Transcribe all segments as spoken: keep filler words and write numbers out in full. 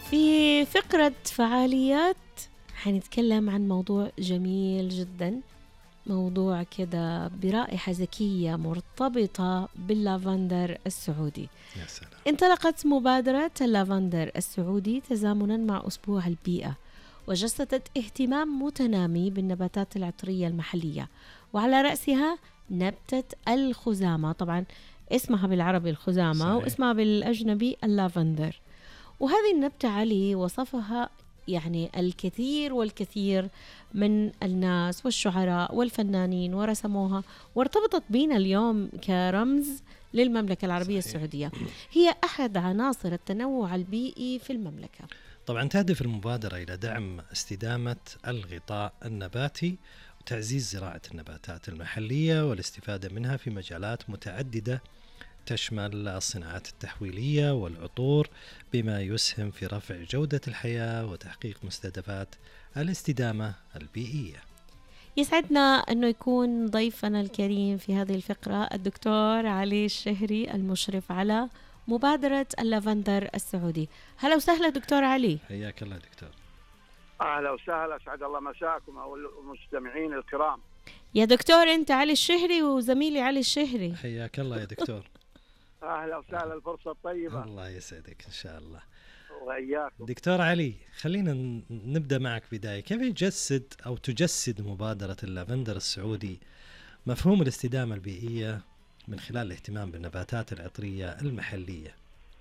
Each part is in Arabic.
في فقرة فعاليات حنتكلم عن موضوع جميل جدا، موضوع كده برائحة زكية مرتبطة باللافندر السعودي. يا سلام. انطلقت مبادرة اللافندر السعودي تزامنا مع أسبوع البيئة، وجسدت اهتمام متنامي بالنباتات العطرية المحلية، وعلى رأسها نبتة الخزامة. طبعا اسمها بالعربي الخزامة، صحيح. واسمها بالأجنبي اللافندر. وهذه النبتة علي وصفها يعني الكثير والكثير من الناس والشعراء والفنانين ورسموها، وارتبطت بنا اليوم كرمز للمملكة العربية، صحيح. السعودية هي أحد عناصر التنوع البيئي في المملكة. طبعا تهدف المبادرة إلى دعم استدامة الغطاء النباتي وتعزيز زراعة النباتات المحلية والاستفادة منها في مجالات متعددة تشمل الصناعات التحويلية والعطور، بما يسهم في رفع جودة الحياة وتحقيق مستهدفات الاستدامة البيئية. يسعدنا أنه يكون ضيفنا الكريم في هذه الفقرة الدكتور علي الشهري، المشرف على مبادرة اللافندر السعودي. هلا وسهلا دكتور علي. حياك الله دكتور. أهلا وسهلا، أسعد الله مساكم والمستمعين الكرام. يا دكتور أنت علي الشهري وزميلي علي الشهري. حياك الله يا دكتور. أهلا وسهلا، الفرصة الطيبة. الله يسعدك إن شاء الله. وإياكم. دكتور علي، خلينا نبدأ معك بداية. كيف يجسد أو تجسد مبادرة اللافندر السعودي مفهوم الاستدامة البيئية من خلال الاهتمام بالنباتات العطرية المحلية؟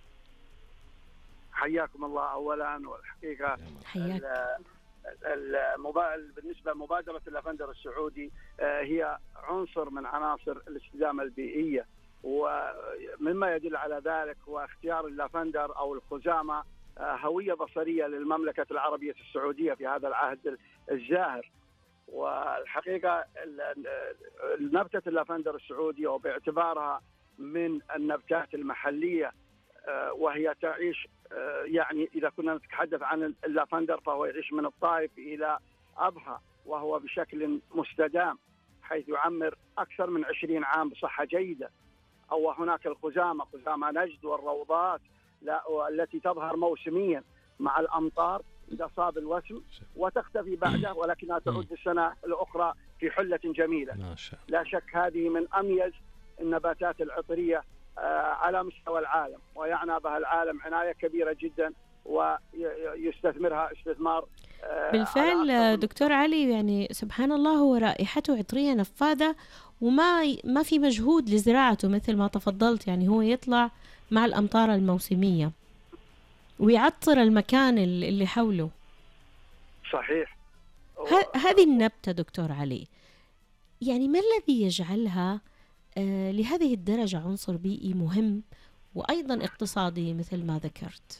حياكم الله أولا. والحقيقة حياك. المبا... بالنسبة لمبادرة اللافندر السعودي هي عنصر من عناصر الاستدامة البيئية، ومما يدل على ذلك هو اختيار اللافندر أو الخزامة هوية بصرية للمملكة العربية السعودية في هذا العهد الزاهر. والحقيقة نبتة اللافندر السعودي وباعتبارها من النبتات المحلية، وهي تعيش يعني إذا كنا نتحدث عن اللافندر فهو يعيش من الطائف إلى أبها، وهو بشكل مستدام حيث يعمر أكثر من عشرين عام بصحة جيدة. أو هناك الخزامة، خزامة نجد والروضات التي تظهر موسميا مع الأمطار إذا صاب الوسم وتختفي بعده، ولكنها تعود السنة الأخرى في حلة جميلة. ما شاء الله. لا شك هذه من أميز النباتات العطرية على مستوى العالم، ويعنى بها العالم عناية كبيرة جدا ويستثمرها استثمار بالفعل. دكتور علي، يعني سبحان الله هو رائحته عطرية نفاذة، وما ما في مجهود لزراعته مثل ما تفضلت. يعني هو يطلع مع الأمطار الموسمية ويعطر المكان اللي حوله. صحيح. هذه النبتة دكتور علي، يعني ما الذي يجعلها آه لهذه الدرجة عنصر بيئي مهم وأيضا اقتصادي مثل ما ذكرت؟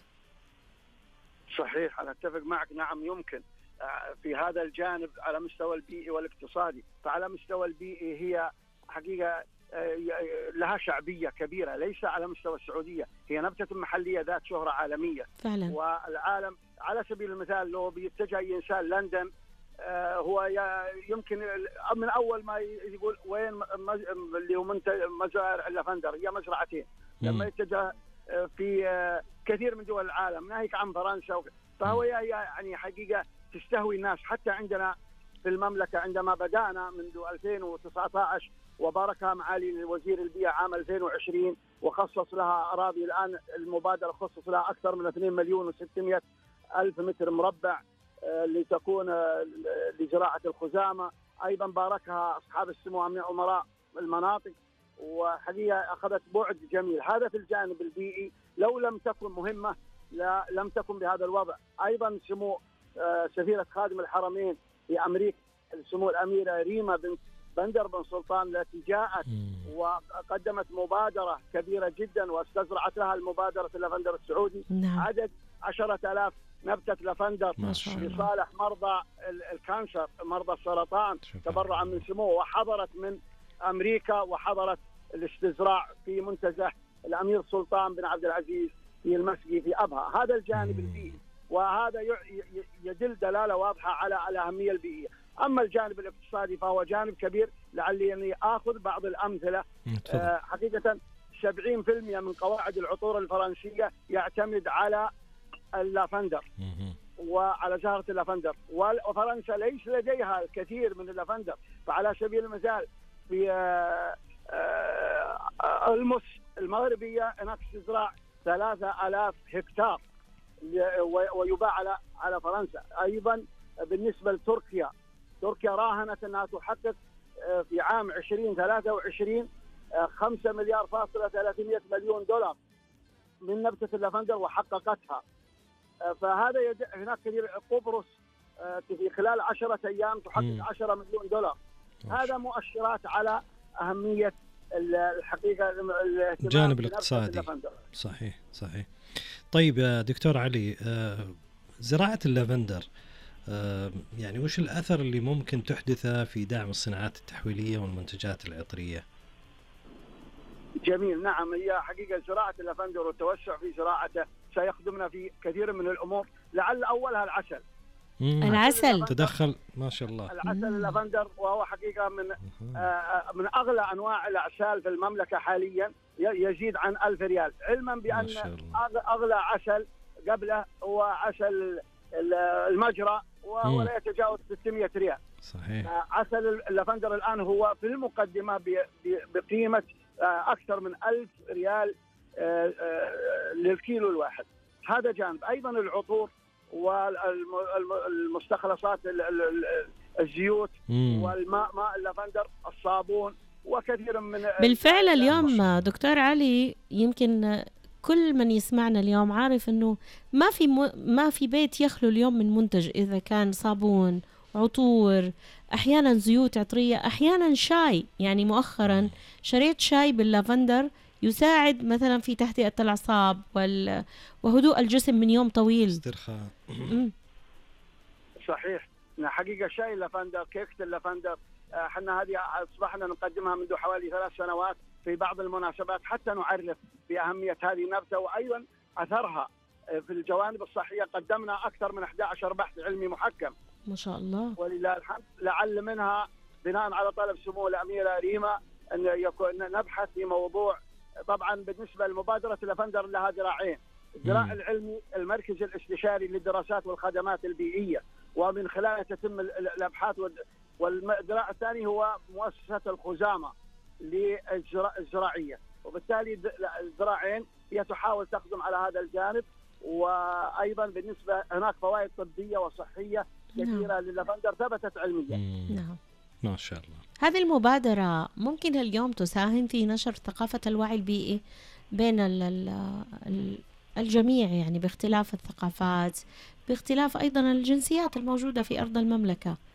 صحيح، أنا أتفق معك. نعم، يمكن في هذا الجانب على مستوى البيئي والاقتصادي. فعلى مستوى البيئي هي حقيقة لها شعبية كبيرة، ليس على مستوى السعودية. هي نبتة محلية ذات شهرة عالمية فعلا. والعالم على سبيل المثال لو بيتجه إنسان لندن، هو يمكن من أول ما يقول وين اللي هو مزارع اللافندر، هي مزرعتين. لما يتجه في كثير من دول العالم ناهيك عن فرنسا، فهو يعني حقيقة تستهوي الناس. حتى عندنا في المملكة عندما بدأنا منذ ألفين وتسعة عشر وباركها معالي وزير البيئة عام ألفين وعشرين وخصص لها أراضي، الآن المبادرة خصص لها أكثر من اثنين مليون وستمائة ألف متر مربع لتكون لزراعة الخزامة. أيضا باركها أصحاب السمو من أمراء المناطق، وحقيقة أخذت بعد جميل. هذا في الجانب البيئي. لو لم تكن مهمة لا لم تكن بهذا الوضع. أيضا سمو سفيرة خادم الحرمين في أمريكا سمو الأميرة ريما بنت بندر بن سلطان التي جاءت وقدمت مبادرة كبيرة جدا واستزرعت لها المبادرة اللافندر السعودي. نعم. عدد عشرة آلاف نبتة لافندر لصالح مرضى الكانسر، مرضى السرطان، تبرعا من سموه. وحضرت من أمريكا وحضرت الاستزراع في منتزه الأمير سلطان بن عبد العزيز في المسقي في أبها. هذا الجانب البيئي، وهذا يدل دلالة واضحة على الأهمية البيئية. أما الجانب الاقتصادي فهو جانب كبير. لعلي أني آخذ بعض الأمثلة. آه حقيقة سبعين بالمئة من قواعد العطور الفرنسية يعتمد على اللافندر وعلى زهرة اللافندر، وفرنسا ليس لديها الكثير من اللافندر. فعلى سبيل المثال في المس المغربية هناك تزرع ثلاثة آلاف هكتار ويباع على على فرنسا. أيضا بالنسبة لتركيا، تركيا راهنت أنها تحقق في عام عشرين ثلاثة وعشرين خمسة مليار فاصلة ثلاثمائة مليون دولار من نبتة اللافندر وحققتها. فهذا يد... هناك كثير. قبرص في خلال عشرة أيام تحقق عشرة مليون دولار. هذا مؤشرات على أهمية الحقيقة الجانب الاقتصادي. صحيح صحيح. طيب يا دكتور علي، زراعة اللافندر يعني وش الأثر اللي ممكن تحدثه في دعم الصناعات التحويلية والمنتجات العطرية؟ جميل. نعم، هي حقيقة زراعة اللافندر والتوسع في زراعته سيخدمنا في كثير من الأمور. لعل أولها العسل. العسل تدخل ما شاء الله. العسل اللافندر وهو حقيقة من آه من أغلى أنواع الأعسال في المملكة حاليا، يزيد عن ألف ريال، علما بأن أغلى عسل قبله هو عسل المجرى وهو لا يتجاوز ستمائة ريال. صحيح. عسل اللافندر الآن هو في المقدمة بقيمة أكثر من ألف ريال للكيلو الواحد. هذا جانب. أيضا العطور والمستخلصات الزيوت والماء، ماء اللافندر، الصابون، وكثير من. بالفعل اليوم دكتور علي يمكن كل من يسمعنا اليوم عارف انه ما في م... ما في بيت يخلو اليوم من منتج، اذا كان صابون، عطور، احيانا زيوت عطريه، احيانا شاي. يعني مؤخرا شريت شاي باللافندر يساعد مثلا في تهدئه الاعصاب وال... وهدوء الجسم من يوم طويل. استرخاء. صحيح. حقيقه شاي اللافندر، كيكه اللافندر، احنا هذه اصبحنا نقدمها منذ حوالي ثلاث سنوات في بعض المناسبات حتى نعرف بأهمية هذه النبتة وأيضا أثرها في الجوانب الصحية. قدمنا أكثر من أحد عشر بحث علمي محكم ما شاء الله ولله الحمد. لعل منها بناء على طلب سمو الأميرة ريما أن يكون نبحث في موضوع. طبعا بالنسبة لمبادرة اللافندر لها ذراعين: الذراع العلمي، المركز الاستشاري للدراسات والخدمات البيئية، ومن خلاله تتم الأبحاث، والذراع الثاني هو مؤسسة الخزامة للزراعية. وبالتالي الذراعين هي تحاول تخدم على هذا الجانب. وأيضا بالنسبة هناك فوائد طبية وصحية كثيرة نعم. لللافندر ثبتت علميا. نعم ما شاء الله. هذه المبادرة ممكن اليوم تساهم في نشر ثقافة الوعي البيئي بين الجميع، يعني باختلاف الثقافات، باختلاف أيضا الجنسيات الموجودة في أرض المملكة.